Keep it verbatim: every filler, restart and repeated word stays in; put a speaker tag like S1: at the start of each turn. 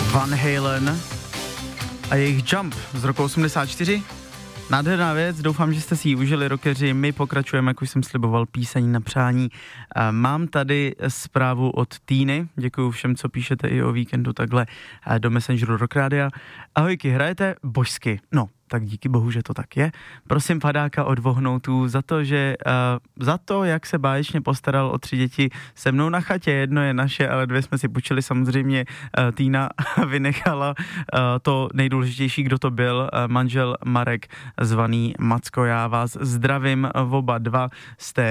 S1: Van Halen a jejich Jump z roku osmdesát čtyři. Nádherná věc, doufám, že jste si ji užili, rockeři. My pokračujeme, jak už jsem sliboval, píseň na přání. Mám tady zprávu od Týny, děkuju všem, co píšete i o víkendu takhle do Messengeru Rock Rádia. Ahojky, hrajete božsky? No, tak díky bohu, že to tak je. Prosím padáka od Vohnoutů za to, že uh, za to, jak se báječně postaral o tři děti se mnou na chatě. Jedno je naše, ale dvě jsme si půjčili. Samozřejmě uh, Týna vynechala uh, to nejdůležitější, kdo to byl, uh, manžel Marek, zvaný Macko. Já vás zdravím, oba dva jste